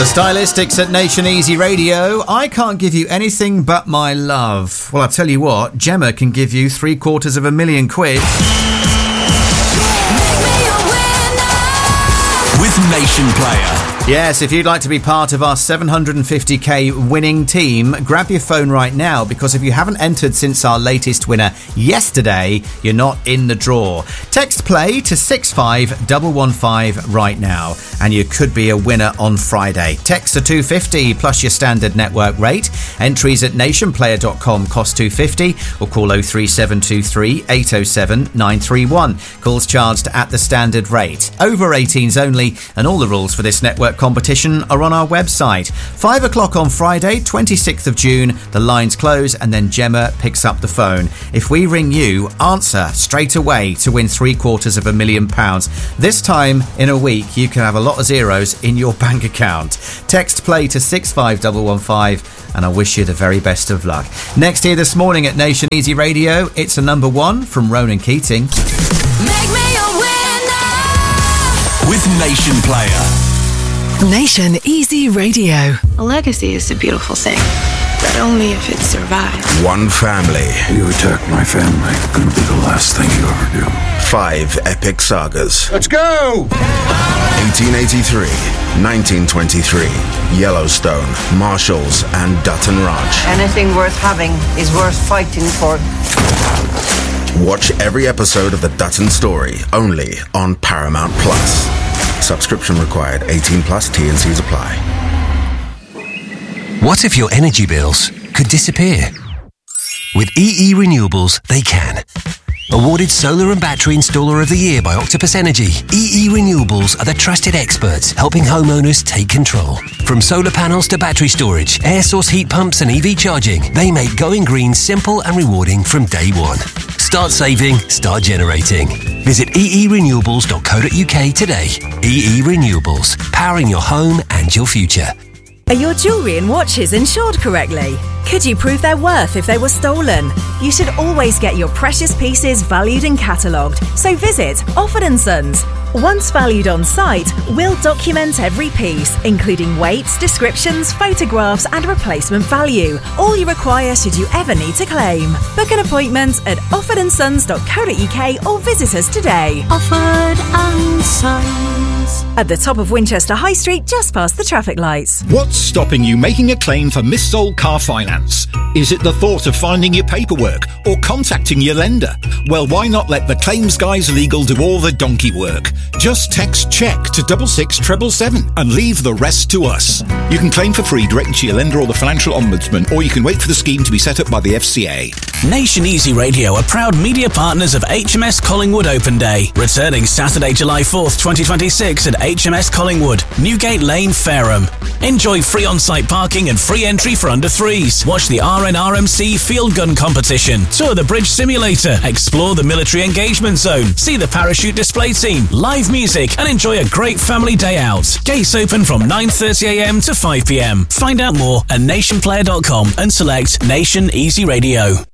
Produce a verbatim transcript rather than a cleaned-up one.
The Stylistics at Nation Easy Radio. I can't give you anything but my love. Well, I'll tell you what, Gemma can give you three quarters of a million quid. With Nation Player. Yes, if you'd like to be part of our seven hundred fifty k winning team, grab your phone right now, because if you haven't entered since our latest winner yesterday, you're not in the draw. Text play to six five one one five right now, and you could be a winner on Friday. Text to two fifty plus your standard network rate. Entries at nationplayer dot com cost two fifty, or call oh three seven two three eight oh seven nine three one. Calls charged at the standard rate. Over eighteens only, and all the rules for this network competition are on our website. Five o'clock on Friday, twenty-sixth of June, the lines close and then Gemma picks up the phone. If we ring you, answer straight away to win three quarters of a million pounds. This time in a week, you can have a lot of zeros in your bank account. Text play to six five one one five, and I wish you the very best of luck. Next here this morning at Nation Easy Radio, it's a number one from Ronan Keating. Make me a winner with Nation Player. Nation Easy Radio. A legacy is a beautiful thing, but only if it survives. One family. You attack my family, gonna be the last thing you ever do. Five epic sagas. Let's go! eighteen eighty-three, nineteen twenty-three, Yellowstone, Marshalls, and Dutton Ranch. Anything worth having is worth fighting for. Watch every episode of The Dutton Story, only on Paramount Plus. Subscription required. eighteen plus. T and C's apply. What if your energy bills could disappear? With E E Renewables, they can. Awarded Solar and Battery Installer of the Year by Octopus Energy, E E Renewables are the trusted experts helping homeowners take control. From solar panels to battery storage, air source heat pumps and E V charging, they make going green simple and rewarding from day one. Start saving, start generating. Visit e e renewables dot co dot u k today. E E Renewables, powering your home and your future. Are your jewellery and watches insured correctly? Could you prove their worth if they were stolen? You should always get your precious pieces valued and catalogued, so visit Offord and Sons. Once valued on site, we'll document every piece, including weights, descriptions, photographs and replacement value. All you require should you ever need to claim. Book an appointment at offord and sons dot co dot u k or visit us today. Offord and Sons. At the top of Winchester High Street, just past the traffic lights. What's stopping you making a claim for missold car finance? Is it the thought of finding your paperwork or contacting your lender? Well, why not let the Claims Guys Legal do all the donkey work? Just text CHECK to double six treble seven and leave the rest to us. You can claim for free directly to your lender or the Financial Ombudsman, or you can wait for the scheme to be set up by the F C A. Nation Easy Radio are proud media partners of H M S Collingwood Open Day, returning Saturday, July fourth, twenty twenty-six at H M S Collingwood, Newgate Lane, Fareham. Enjoy free on-site parking and free entry for under threes. Watch the R N R M C Field Gun Competition, tour the Bridge Simulator, explore the Military Engagement Zone, see the Parachute Display Team, live music, and enjoy a great family day out. Gates open from nine thirty a m to five p m. Find out more at nation player dot com and select Nation Easy Radio.